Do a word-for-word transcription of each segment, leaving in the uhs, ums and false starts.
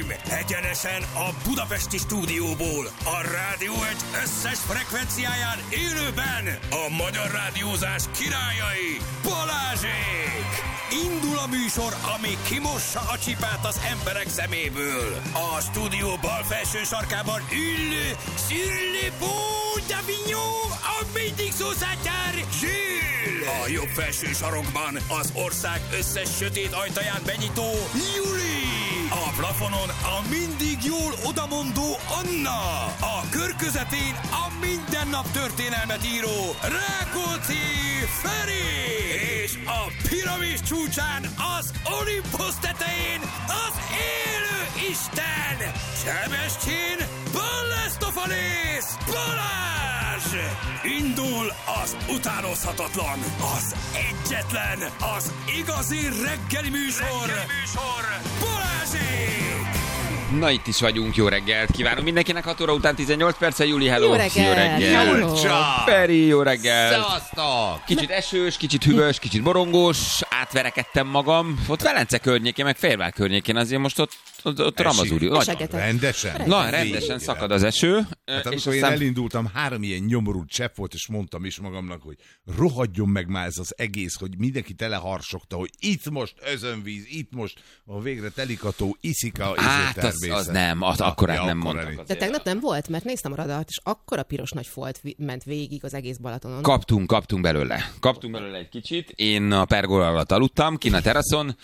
uraim! Egyenesen a budapesti stúdióból, a Rádió egy összes frekvenciáján élőben a magyar rádiózás királyai, Balázsék! Indul a műsor, ami kimossa a csipát az emberek szeméből. A stúdió bal felső sarkában ülő Szirlipó Davignon, a mindig szószátjár Zsill! A jobb felső sarokban az ország összes sötét ajtaján benyitó Juli! A plafonon a mindig jól odamondó Anna! A kör közepén a minden nap történelmet író Rákóczi Feri! És a piramis csúcsán, az Olimposz tetején az élő Isten! Sebestyén Ballasztofalész Balázs! Indul az utánozhatatlan, az egyetlen, az igazi reggeli műsor, reggeli műsor. Balázsék! Na, itt is vagyunk, jó reggelt kívánunk mindenkinek, hat óra után tizennyolc perccel, Juli, hello! Jó reggelt! Jó reggelt! Feri, jó reggelt! Szevasztok! Kicsit esős, kicsit hűvös, kicsit borongós, átverekedtem magam. Ott Velence környékén, meg Fehérvár környékén azért most ott, ott, ott ramazúri. Rendesen? Na, rendesen szakad az eső. Hát és amikor én aztán... elindultam, három ilyen nyomorult csepp volt, és mondtam is magamnak, hogy rohadjon meg már ez az egész, hogy mindenki teleharsogta, hogy itt most özönvíz, itt most a végre telikató, iszik a Hát az, az nem, az akkorát nem mondtak. De tegnap nem volt, mert néztem a radart, és akkora piros nagy folt ment végig az egész Balatonon. Kaptunk, kaptunk belőle. Kaptunk belőle egy kicsit. Én a pergola alatt aludtam, kin a teraszon,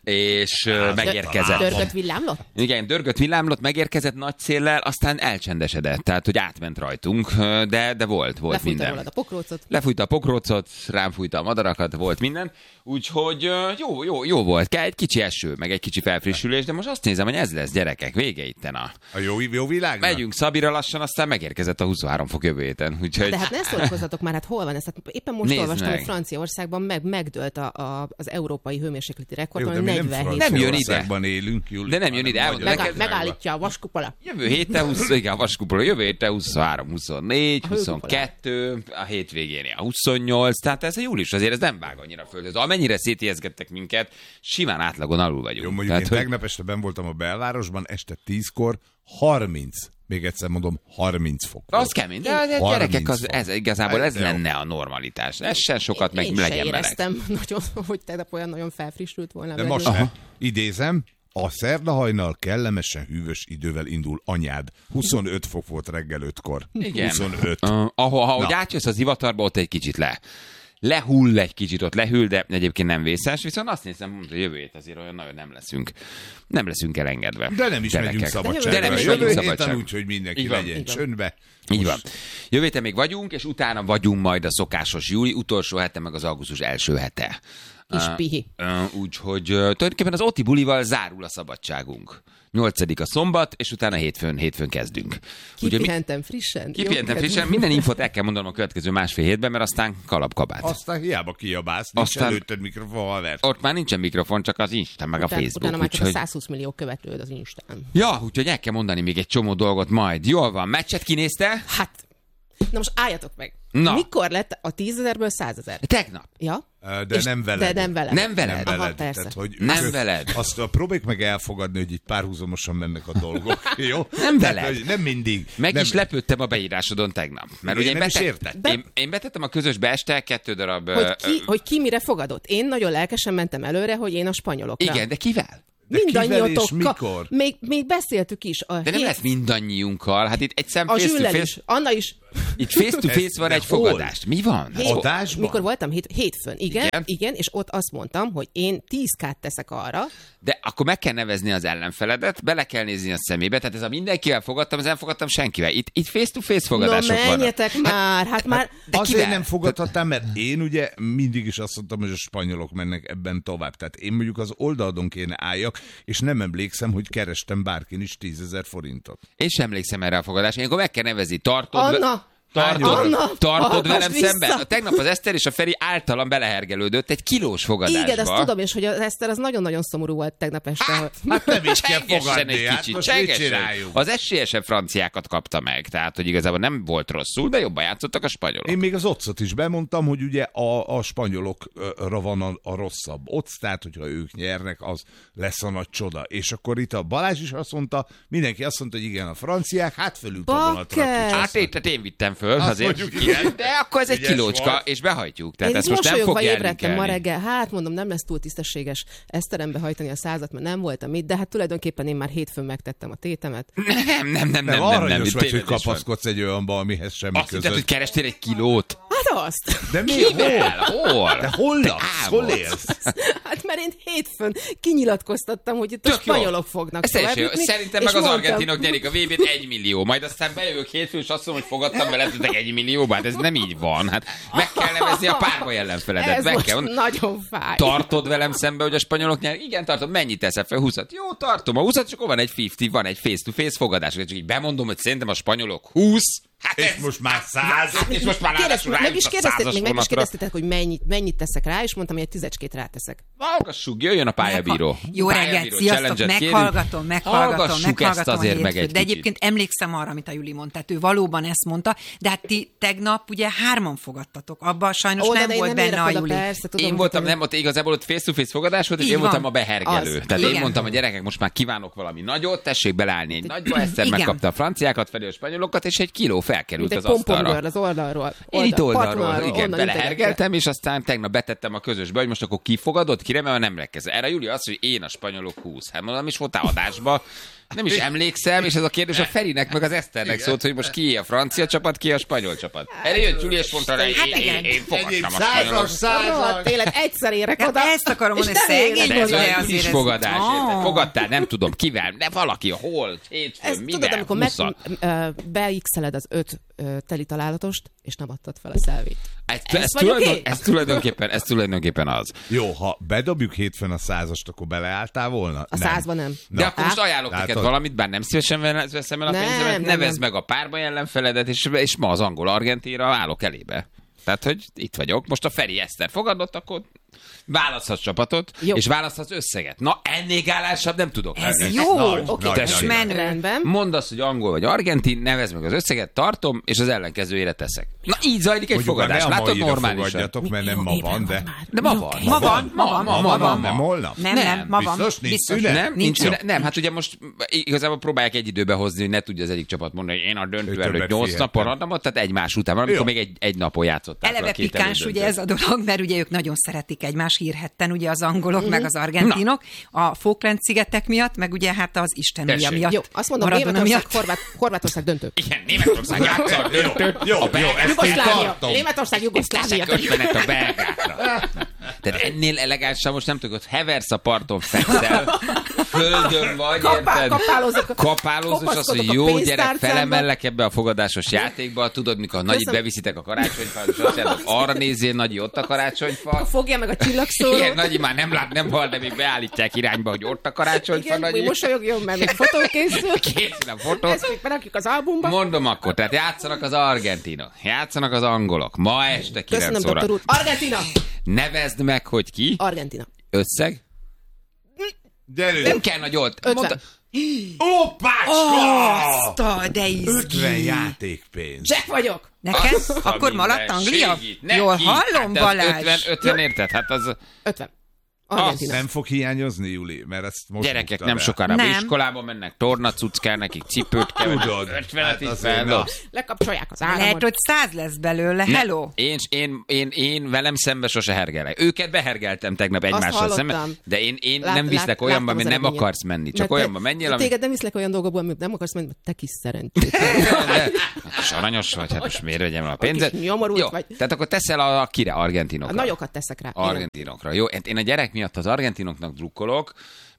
és hát, megérkezett. Dörgött villámlott? Igen, dörgött villámlott, megérkezett nagy széllel, aztán elcsendesedett. Tehát, hogy átment rajtunk, de, de volt, volt Lefújta minden. rólad a pokrócot. Lefújta a pokrócot, rám fújta a madarakat, volt minden. Úgyhogy jó, jó, jó volt. Kell egy kicsi eső, meg egy kicsi felfrissülés, de most azt nézem, hogy ez lesz, gyerekek, vége itten a... A jó, jó világnak? Megyünk Szabira lassan, aztán megérkezett a huszonhárom fok jövő héten. Úgyhogy... De hát ne szórakozzatok már, hát hol van ez? Hát éppen most Nézd olvastam, meg. hogy Franciaországban meg, megdőlt a, a, az európai hőmérsékleti rekord, Jó, de hogy mi nem negyvenhét. Nem jön ide. Franciaországban élünk, Júli, De nem jön ide, elmondom Megáll, neked. megállítja a vaskupola. Jövő héten húsz, igen, a vaskupola, jövő héten huszonhárom, huszonnégy, A hőkupola. huszonkettő, a hétvégén a huszonnyolc, tehát ez a július azért ez nem vág annyira földhöz. Amennyire szétijeszgettek minket, simán átlagon alul vagyunk. Jó, mondjuk tehát, én hogy... tegnap este benn voltam a belvárosban, este tízkor harminc, még egyszer mondom, harminc fok volt. Az kemény, de azért gyerekek, az, ez igazából ez Jó. lenne a normalitás. Ez sem sokat, meg Én legyen se meleg. éreztem nagyon, hogy tegnap olyan nagyon felfrissült volna. De belül. most ne. Idézem, a szerdahajnal kellemesen hűvös idővel indul anyád. huszonöt fok volt reggel ötkor. Igen. huszonöt. Uh, ahol, ha Na. átjössz az hivatalba, ott egy kicsit le. Lehull egy kicsit, ott lehűl, de egyébként nem vészes, viszont azt nézem, hogy jövő hét azért olyan nagyon nem leszünk. Nem leszünk elengedve. De nem is Gyerekek. megyünk szabadságra. De nem is Jövő megyünk héten szabadságra. úgy, hogy mindenki Így van. legyen Így van. csöndbe. Így van. Most Jövő héten még vagyunk, és utána vagyunk majd a szokásos júli utolsó hete, meg az augusztus első hete. Kis Uh, pihi. uh, Úgyhogy uh, tulajdonképpen az Oti bulival zárul a szabadságunk. nyolcadik a szombat, és utána hétfőn, hétfőn kezdünk. Úgyhogy mi- Kipihentem frissen. Kipihentem Jó, frissen, minden infot el kell mondanom a következő másfél hétben, mert aztán kalapkabát. aztán hiába kiabálsz, nincs Aztán- előtted mikrofon, haver. Ott már nincsen mikrofon, csak az Insta, meg a Utána, Facebook. utána már csak úgyhogy... a százhúsz millió követőd az Instán. Ja, úgyhogy el kell mondani még egy csomó dolgot majd. Jól van, meccset kinézte? Hát, na most álljatok meg. Na. Mikor lett a tízezerből százezer? Tegnap. Ja? De És- nem veled. De nem veled. Nem veled. Nem Aha, veled. persze. Tehát, hogy Nem ők- veled. Azt a próbáljuk meg elfogadni, hogy itt párhuzamosan mennek a dolgok. Jó? Nem Tehát, veled. hogy nem mindig. Meg nem, is lepődtem a beírásodon tegnap. Mert Én ugye nem is betett- értettem. Én, én betettem a közösbe este kettő darab... Hogy ö, ki, hogy ki mire fogadott. Én nagyon lelkesen mentem előre, hogy én a spanyolokra. Igen, de kivel? De kivel és Mindannyiótokkal. mikor? Még, még beszéltük is. A De nem hét- lesz mindannyiunkkal. Hát itt egy szem A face to Zsüllel face. is. Anna is. Itt face to face Ez- van de egy hol? fogadást. Mi van? Hét, Adásban? mikor voltam? Hét, hétfőn. Igen, Igen. igen, és ott azt mondtam, hogy én tíz kát teszek arra, De akkor meg kell nevezni az ellenfeledet, bele kell nézni a szemébe. Tehát ez a mindenkivel fogadtam, ez nem fogadtam senkivel. Itt, itt face to face no fogadások vannak. menjetek már, hát már... De Azért kivel? nem fogadhattál, mert én ugye mindig is azt mondtam, hogy a spanyolok mennek ebben tovább. Tehát én mondjuk az oldalon kéne álljak, és nem emlékszem, hogy kerestem bárkin is tízezer forintot. Én sem emlékszem erre a fogadásra. Ilyenkor meg kell nevezni. Tartod, Anna! Tartod, Anna, tartod velem hallgass szemben? vissza. A tegnap az Eszter és a Feri általam belehergelődött egy kilós fogadásba. Igen, ezt tudom, és hogy az Eszter az nagyon-nagyon szomorú volt tegnap este. Hát, Hát nem is kell Csengesen fogadni, egy hát kicsit, most mit csengesen. csináljunk? Az esélyesebb franciákat kapta meg, tehát hogy igazából nem volt rosszul, de jobban játszottak a spanyolok. Én még az otcot is bemondtam, hogy ugye a, a spanyolokra van a, a rosszabb occ, tehát hogyha ők nyernek, az lesz a nagy csoda. És akkor itt a Balázs is azt mondta, mindenki azt mondta, hogy igen, a franciák, hát fölült a vonatra. Bakker! Hát én, tehát én vittem föl, Azt azért, mondjuk, igen. de akkor ez egy Ügyes kilócska, volt. és behajtjuk. Tehát Én ezt most nem fog mosolyogva ébredtem ma elvinkelni. reggel. Hát mondom, nem lesz túl tisztességes Eszterembe hajtani a százat, mert nem voltam itt, de hát tulajdonképpen én már hétfőn megtettem a tétemet. Nem, nem, nem, nem, Nem, nem, nem, aranyos nem, vagy, hogy tévedés van. kapaszkodsz egy olyanba, amihez semmi Azt hitted, hogy között. kerestél egy kilót? Hát azt. De mi? Kivel? Hol? Hol? De hol Te laksz? Hol álmodsz. élsz? Hát mert én hétfőn kinyilatkoztattam, hogy itt a Tök jó. spanyolok fognak Ez teljesen jó. tovább jutni, Szerintem és meg az mondtam- argentinok nyerik a vé bét egy millió, majd aztán bejövök hétfőn, és azt mondom, hogy fogadtam veletek egy millióba. Hát ez nem így van. Hát meg kell nevezni a párbaj ellenfeledet. Ez Meg most kell mondani. nagyon fáj. Tartod velem szembe, hogy a spanyolok nyer? Igen, tartom. Mennyit teszek fel? húszat. Jó, tartom. A húszat, és akkor van egy ötven, van egy face-to-face fogadás. Csak így bemondom, hogy szerintem a spanyolok húsz. Hát És ez... most már száz. És most már Kérdez, ráadásul meg rájut is a kérdeztétek, százas még meg is vonatra. kérdeztétek, hogy mennyit, mennyit teszek rá, és mondtam, hogy egy tízecskét ráteszek. Hallgassuk, jöjjön a pályabíró. Jó reggelt, Pályabíró sziasztok, challenge-et kérünk. meghallgatom, meghallgatom, Hallgassuk meghallgatom ezt azért a meg hétfőt, egy de kicsit. egyébként emlékszem arra, amit a Juli mondta, tehát ő valóban ezt mondta, de hát ti tegnap ugye hárman fogadtatok, abban sajnos Ó, de nem én volt nem érek benne a oda, Juli. persze, tudom, Én hogy voltam, te- nem, ott igazából ott face-to-face fogadás volt, és Így én voltam van. a behergelő. Az. Tehát én Igen. mondtam, hogy gyerekek, most már kívánok valami nagyot, tessék beleállni egy nagyba, egyszer Igen. megkapta a franciákat, felé a spanyolokat, és egy kiló felkerült Mint egy az asztalra. pompomgörl az oldalról. Én itt oldalról, partnalról, igen, onnan belehergeltem, és aztán tegnap betettem a közösbe, hogy most akkor ki fogadott, kire, mert nem rekez. Erre Júli azt, hogy én a spanyolok húsz. Hát mondom, is voltál adásba, nem is emlékszem, és ez a kérdés a Ferinek meg az Eszternek szólt, hogy most ki a francia csapat, ki a spanyol csapat. Erre jött Júli, és mondta, hogy Hát én, én, igen. én fogadtam a Százas, spanyolok. százas. Tényleg egyszer érek Hát oda. ezt akarom és mondani, nem érek szegény De ez oda. vagy, olyan azért kis ez- fogadás, Ó. érted? Fogadtál, nem tudom, kivel, de valaki, hol, hétfőn, Ezt tudod, mivel, amikor meg, húszal. ö, beixeled az öt ö, teli találatost, és nem adtad fel a szelvét. Ez, Ez ez, vagyok tulajdon, én? ez, tulajdonképpen, ez tulajdonképpen az. Jó, ha bedobjuk hétfőn a százast, akkor beleálltál volna? A százban nem. De Na. akkor most ajánlok neked Látod? valamit, bár nem szívesen veszem el a Nem, pénzemet, nem, nevezd nem. meg a párbaj ellenfeledet, és, és ma az angol-argentinra állok elébe. Tehát, hogy itt vagyok. Most a Feri Eszter fogadott, akkor választhatsz csapatot, Jó. és választhatsz összeget. Na, ennél gálásabb nem tudok. Ez lenni. jó, Nagy, Oké, nagy, tessék. nagy. menő. Rendben. Mondd azt, hogy angol vagy argentin, nevezd meg az összeget, tartom, és az ellenkezőjére teszek. Na, így zajlik egy Mondjuk már fogadás. ne a Látod, maira normálisan. fogadjatok, mert nem ma van, de... De ma van. Ma van, ma van, ma ma van. Nem holnap? Nem, Nem, nem, ma van. biztos nincs Biztos. szünet? Nem, nincs Nincs. szünet. Nem, hát ugye most igazából próbálják egy időbe hozni, hogy ne tudja az egyik csapat mondani, hogy én a döntő Ő előtt többet nyolc fihettem. napon adtam ott, tehát egymás után van, amikor Jó. még egy, egy napon játszották. Eleve a két pikáns ugye ez elődöntőt. a dolog, mert ugye ők nagyon szeretik egymás hírhetten, ugye az angolok, meg az argentinok, a Falkland-szigetek miatt, meg ugye hát az Isten Tessék. ujja miatt. Jó, azt mondom, Maradona Németország, miatt. Horvát, Horvátország döntő. Igen, Németország játszott a döntőt. Jó, a jó, belgák ezt én Jugoszlávia. tartom. Németország, Jugoszlávia. teszek ötvenet a belgákra. Tehát ennél elegánsan most nem tudok, hogy heversz a parton, fekszel, földön vagy, Kapál, érted? kapálozok. Kapálózós az, hogy Kopaszkodok a jó gyerek, pénztárcámba. felemellek ebbe a fogadásos játékba, tudod, mikor a nagyit Köszönöm. beviszitek a karácsonyfát, és azt mondod, arra nézzél, Nagyi, ott a karácsonyfa. Fogja meg a csillagszórót. Igen, Nagyi már nem lát, nem hall, de még beállítják irányba, hogy ott a karácsonyfa, Igen, Nagyi. még mosolyogjon, mert még fotó készül. Készül a fotó. Ezt még berakjuk az albumba. Mondom akkor, tehát játszanak az argentinok, játszanak az angolok, ma este kilenc Köszönöm, óra. doktor úr. Argentina. Nevezd meg, hogy ki, Argentina. összeg. Gyerünk! Nem kell nagy olt. ötven. Mondta, Opácska! Azt a, de izgi. ötven játékpénz. Jack vagyok. Neked? azt a Akkor maradt Anglia? mindenségit. Neki. Jól hallom, Hát az Balázs. ötven, ötven érted? Hát az ötven. Argentina. Nem fog hiányozni, Juli? Mert ezt most gyerekek bukta nem be. sokára Nem. iskolába mennek, tornacuc kell nekik, cipőt kell, Tudod. ötvenet Hát is azért, feldobsz. Lekapcsolják az Lehet, államot. hogy száz lesz belőle. Ne, Hello. Én, én, én, én velem szembe sose hergelek. Őket behergeltem tegnap egymással hallottam. szemben, de én, én Lát- nem viszlek lát- olyanba, láttam amit az nem eredményet. akarsz menni. Csak Mert te- olyanba menjél, ami... Téged nem viszlek olyan dolgokból, amit nem akarsz menni, mert te kis szerencsét. De, és aranyos vagy, hát most miért vegyem el a pénzet? kis nyomorult Jó, vagy. tehát akkor teszel a, a kire? A Argentinokra. nagyokat teszek rá. Igen. Argentinokra. Jó, én a gyerek miatt az argentinoknak drukkolok,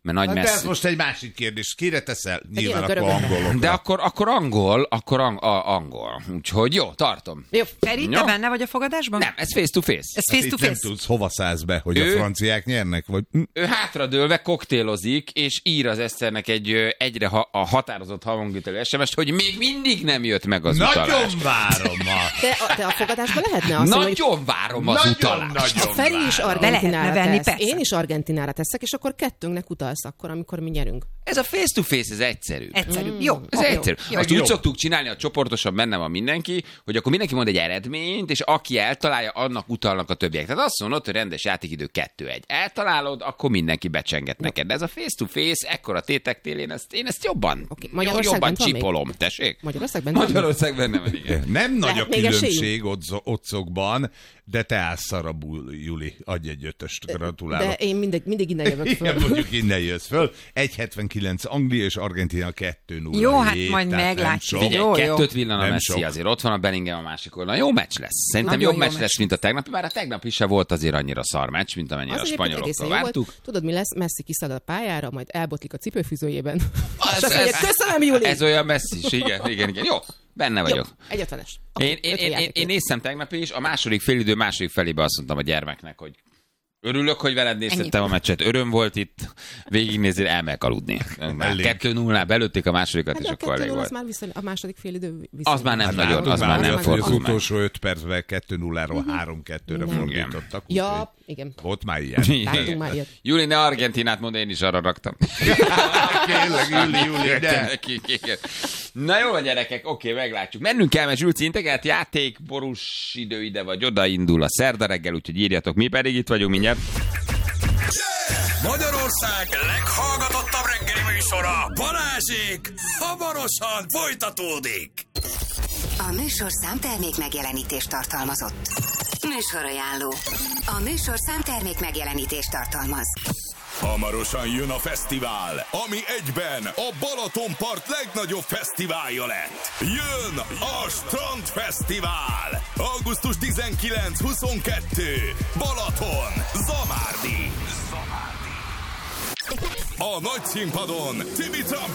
mert nagy Hát de messz... ez most egy másik kérdés. Kire teszel? Nyilván Egy akkor ilyen angolokra. De akkor, akkor angol, akkor ang- a, angol. Úgyhogy jó, tartom. Jó. Feri, te Jó. benne vagy a fogadásban? Nem, ez face to face. Ez face to Itt nem face. tudsz, hova szállsz be, hogy Ő- a franciák nyernek? Vagy... Hm. Ő hátradőlve koktélozik, és ír az Eszternek egy ö, egyre ha- a határozott hangütelő es em es-t, hogy még mindig nem jött meg az utalás. Nagyon várom a... Te, a- te a fogadásban lehetne azt mondani, hogy Nagyon várom az Nagyon, utalást. nagyon a Feri is várom. Be lehetne Argentinára venni, tesz, persze. én is Argentinára teszek, és akkor kettőnknek utalsz akkor, amikor mi nyerünk. Ez a face to face, ez egyszerű. Egyszerű. Jó. Ez jó, egyszerű. jó. Azt Jó. úgy szoktuk csinálni, a csoportosan benne van mindenki, hogy akkor mindenki mond egy eredményt, és aki eltalálja, annak utalnak a többiek. Tehát azt mondod, hogy rendes játékidő kettő egy. Eltalálod, akkor mindenki becsenget neked. De ez a face to face, ekkora tétektél, én ezt, én ezt jobban, Oké, Magyarországban jobban van még? csipolom. Tessék? Magyarországban van? Magyarországban nem van, igen. Nem nagy a még esélyünk? különbség otzo- otcokban, de te állsz szarabul, Juli. Adj egy ötöst, gratulálok. De én mindig, mindig innen jövök Igen, föl. mondjuk innen jössz föl. egy hetvenkilenc Anglia és Argentina kettő nulla. Jó, hát majd meglátjuk. Figyelj, Jó, jó. kettőt villan a Nem Messi, sok. azért ott van a Bellingham a másik oldalon. Jó meccs lesz. Szerintem Nagyon jobb jó meccs meccs lesz, mint a tegnapi, bár a tegnap is se volt azért annyira szar meccs, mint amennyire Az a egyébként spanyolokkal egészen jó volt. vártuk. Tudod, mi lesz? Messi kiszalad a pályára, majd elbotlik a cipőfűzőjében. Ez- És azt mondja, ez- köszönöm, Juli! Ez olyan messzis, igen, igen, igen. Jó, benne vagyok. Jó, egy ötvenes. Én, én, én, én, én néztem tegnap is, a második félidő második felébe azt mondtam a gyermeknek, hogy örülök, hogy veled néztettem a meccset, öröm volt itt, végignézni, elmegyek aludni. Elég. kettő nullán belőtték a másodikat, Hát és de a akkor elég kettő null az volt. már viszony, a második fél idő viszony. Az már nem Hát nagyon, láttuk az már nem hogy az fordul meg. utolsó öt percben kettő nulláról három kettőre Nem. fordítottak. Ja, úgyhogy igen. Volt már ilyen. Láttunk már ilyet. Júli, ne Argentinát mond, én is arra raktam. Kérlek, Juli, Juli, de. Nekik, igen. Na jó, gyerekek, oké, meglátjuk. Mennünk kell, mert Zsülci integrált játék, borús idő ide vagy oda indul a szerda reggel, úgyhogy írjatok, mi pedig itt vagyunk mindjárt. Magyarország leghallgatottabb reggeli műsora, Balázsék, hamarosan folytatódik. A műsor számtermék megjelenítést tartalmazott. Műsorajánló. A műsor számtermék megjelenítést tartalmaz. Hamarosan jön a fesztivál, ami egyben a Balatonpart legnagyobb fesztiválja lett. Jön a Strandfesztivál! augusztus tizenkilenc huszonkettő Balaton, Zamárdi. A nagy színpadon Tibi Trump